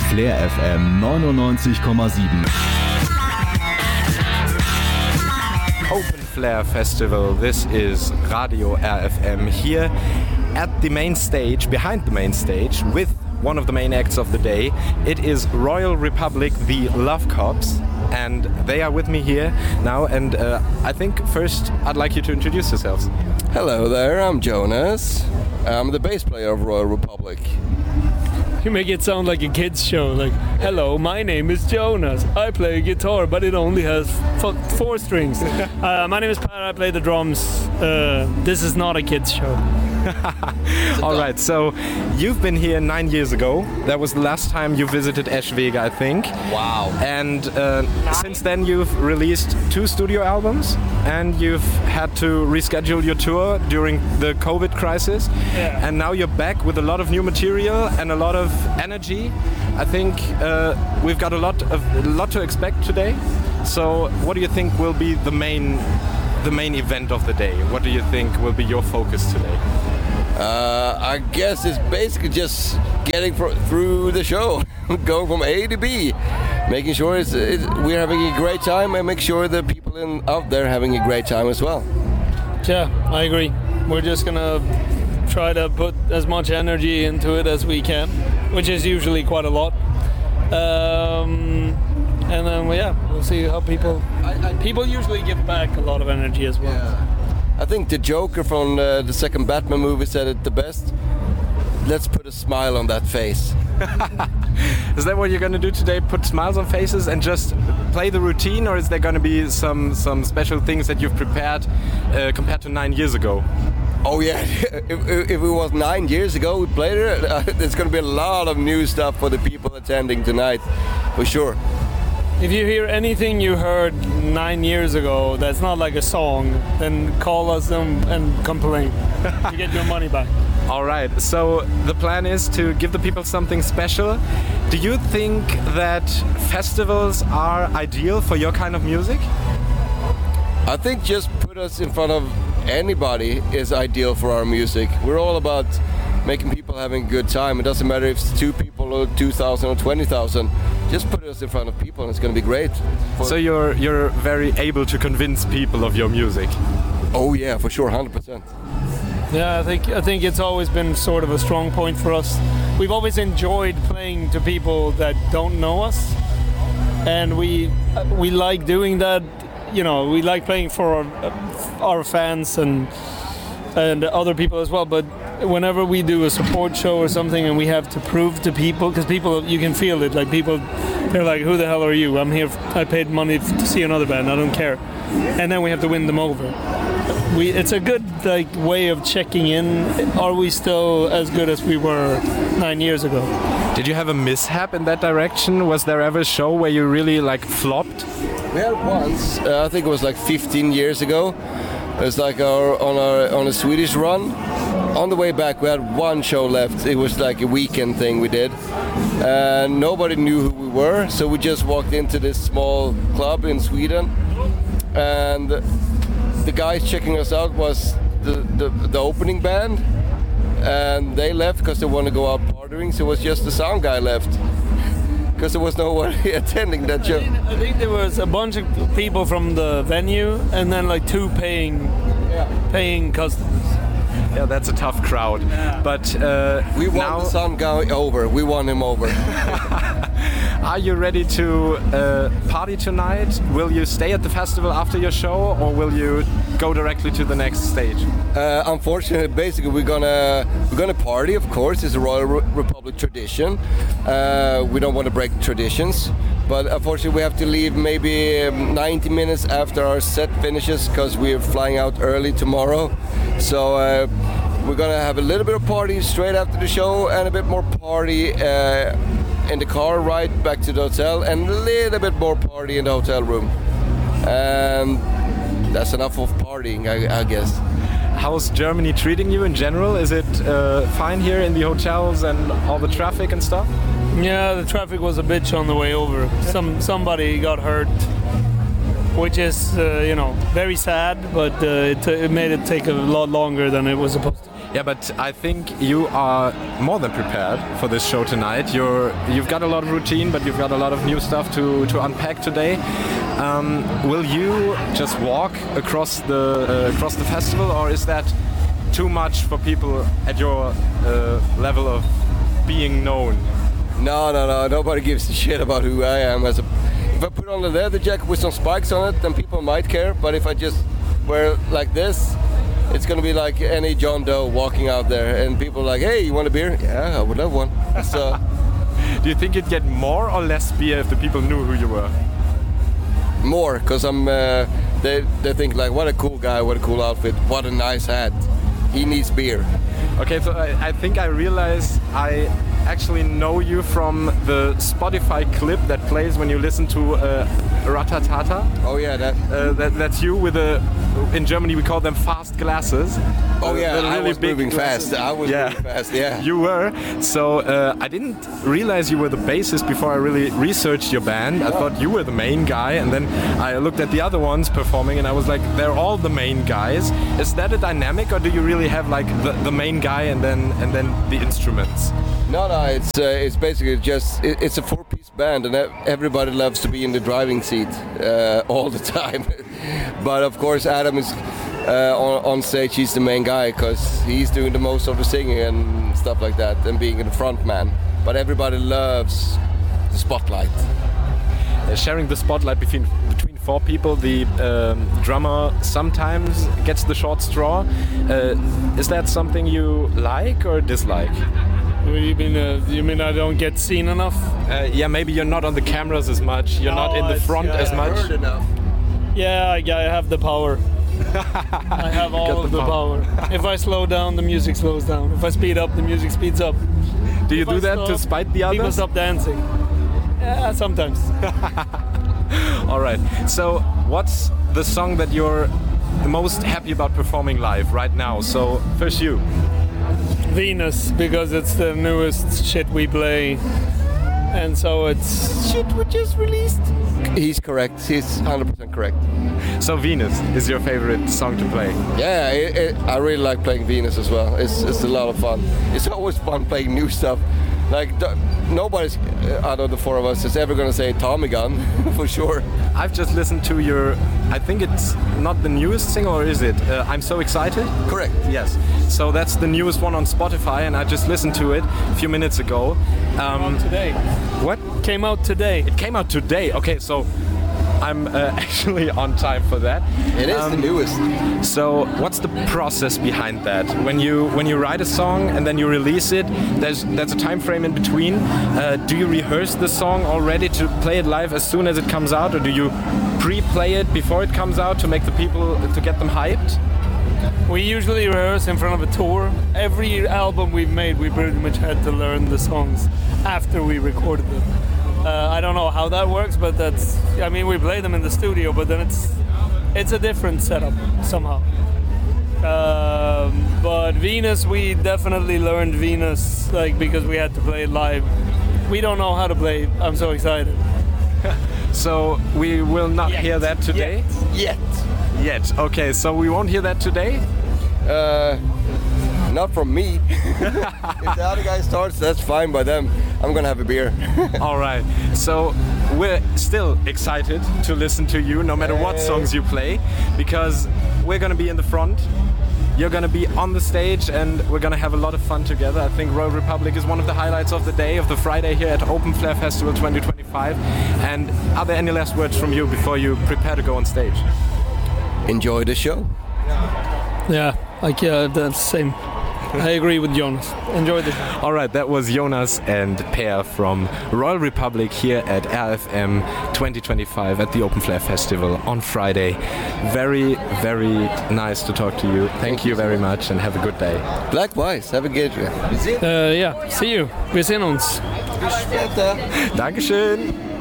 Flair FM 99,7. Open Flair Festival. This is Radio RFM here at the main stage, behind the main stage, with one of the main acts of the day. It is Royal Republic, the Love Cops, and they are with me here now. And I think first I'd like you to introduce yourselves. Hello there, I'm Jonas. I'm the bass player of Royal Republic. You make it sound like a kid's show, like, hello, my name is Jonas. I play guitar, but it only has 4 strings. My name is Per, I play the drums. This is not a kid's show. Alright, so you've been here 9 years ago. That was the last time you visited Eschwege, I think. Wow. And since then you've released 2 studio albums and you've had to reschedule your tour during the COVID crisis. Yeah. And now you're back with a lot of new material and a lot of energy. I think we've got a lot to expect today. So what do you think will be the main event of the day? What do you think will be your focus today? I guess it's basically just getting through the show, going from A to B, making sure we're having a great time and make sure the people out there having a great time as well. Yeah, I agree. We're just gonna try to put as much energy into it as we can, which is usually quite a lot. And then, we'll see how people usually give back a lot of energy as well. Yeah. I think the Joker from the second Batman movie said it the best. Let's put a smile on that face. Is that what you're going to do today? Put smiles on faces and just play the routine, or is there going to be some special things that you've prepared compared to 9 years ago? Oh yeah, if it was 9 years ago we played it, there's going to be a lot of new stuff for the people attending tonight, for sure. If you hear anything you heard 9 years ago that's not like a song, then call us and complain. You get your money back. All right, so the plan is to give the people something special. Do you think that festivals are ideal for your kind of music? I think just put us in front of anybody is ideal for our music. We're all about making people having a good time. It doesn't matter if it's 2 people or 2,000 or 20,000. Just put us in front of people and it's going to be great. So you're very able to convince people of your music? Oh yeah, for sure, 100%. Yeah, I think it's always been sort of a strong point for us. We've always enjoyed playing to people that don't know us, and we like doing that. You know, we like playing for our fans and other people as well. But whenever we do a support show or something, and we have to prove to people, because people, you can feel it. Like people, they're like, "Who the hell are you? I'm here. I paid money to see another band. I don't care." And then we have to win them over. It's a good way of checking in. Are we still as good as we were 9 years ago? Did you have a mishap in that direction? Was there ever a show where you really flopped? We had once. I think it was 15 years ago. It was on a Swedish run. On the way back, we had one show left. It was like a weekend thing we did, and nobody knew who we were. So we just walked into this small club in Sweden, and the guys checking us out was the opening band, and they left because they want to go out partying. So it was just the sound guy left because there was nobody attending that show. I think there was a bunch of people from the venue, and then 2 paying customers. Yeah, that's a tough crowd. Yeah. But we won the sound guy over. We won him over. Are you ready to party tonight? Will you stay at the festival after your show, or will you go directly to the next stage? Unfortunately, basically, we're gonna party. Of course, it's a Royal Republic tradition. We don't want to break traditions, but unfortunately, we have to leave maybe 90 minutes after our set finishes because we're flying out early tomorrow. So we're gonna have a little bit of party straight after the show, and a bit more party in the car ride back to the hotel, and a little bit more party in the hotel room. And that's enough of partying, I guess. How's Germany treating you in general? Is it fine here in the hotels and all the traffic and stuff? Yeah, the traffic was a bitch on the way over. Somebody got hurt, which is very sad, but it made it take a lot longer than it was supposed to. Yeah, but I think you are more than prepared for this show tonight. You've got a lot of routine, but you've got a lot of new stuff to unpack today. Will you just walk across the festival, or is that too much for people at your level of being known? No. Nobody gives a shit about who I am. If I put on a leather jacket with some spikes on it, then people might care. But if I just wear it like this, it's gonna be like any John Doe walking out there, and people are like, "Hey, you want a beer?" Yeah, I would love one. So, do you think you'd get more or less beer if the people knew who you were? more, because I'm. They think like, "What a cool guy! What a cool outfit! What a nice hat! He needs beer." Okay, so I think I realize I actually know you from the Spotify clip that plays when you listen to Ratatata. Oh yeah, that's you with in Germany we call them fast glasses. Oh yeah, really I was big moving glasses. fast. I was moving fast, yeah. You were. So I didn't realize you were the bassist before I really researched your band. I thought you were the main guy, and then I looked at the other ones performing and I was like, they're all the main guys. Is that a dynamic, or do you really have like the main guy and then the instruments? No, it's basically just it's a four-piece band, and everybody loves to be in the driving seat all the time. But of course, Adam is on stage. He's the main guy because he's doing the most of the singing and stuff like that, and being the front man. But everybody loves the spotlight. Sharing the spotlight between four people, the drummer sometimes gets the short straw. Is that something you like or dislike? You mean I don't get seen enough? Yeah, maybe you're not on the cameras as much. You're not in the front as much. Heard enough. Yeah, I have the power. I have all of the power. If I slow down, the music slows down. If I speed up, the music speeds up. Do you do that to spite the others? People stop dancing. Yeah, sometimes. All right. So, what's the song that you're the most happy about performing live right now? So, first you. Venus, because it's the newest shit we play, and so it's shit we just released. He's correct. He's 100% correct. So Venus is your favorite song to play? Yeah, I really like playing Venus as well. It's a lot of fun. It's always fun playing new stuff. Like nobody's out of the four of us is ever gonna say Tommy Gun for sure. I've just listened to your, I think it's not the newest single, or is it? I'm So Excited? Correct. Yes. So that's the newest one on Spotify, and I just listened to it a few minutes ago. Came out today. What? Came out today. It came out today. Okay, so I'm actually on time for that. It is the newest. So what's the process behind that? When you write a song and then you release it, there's a time frame in between. Do you rehearse the song already to play it live as soon as it comes out, or do you pre-play it before it comes out to make the people, to get them hyped? We usually rehearse in front of a tour. Every album we've made, we pretty much had to learn the songs after we recorded them. I don't know how that works, but we play them in the studio, but then it's a different setup somehow. But Venus, we definitely learned Venus because we had to play it live. We don't know how to play I'm So Excited. So we will not hear that today? Yet. Okay, so we won't hear that today? Not from me. If the other guy starts, that's fine by them. I'm gonna have a beer. All right. So we're still excited to listen to you, no matter what songs you play, because we're gonna be in the front. You're gonna be on the stage, and we're gonna have a lot of fun together. I think Royal Republic is one of the highlights of the day, of the Friday here at Open Flair Festival 2025. And are there any last words from you before you prepare to go on stage? Enjoy the show. Yeah, that's the same. I agree with Jonas. Enjoy the show. All right, that was Jonas and Per from Royal Republic here at RFM 2025 at the Open Flair Festival on Friday. Very, very nice to talk to you. Thank you very much, and have a good day. Likewise, have a good day. Yeah, see you. Wir sehen uns. Dankeschön.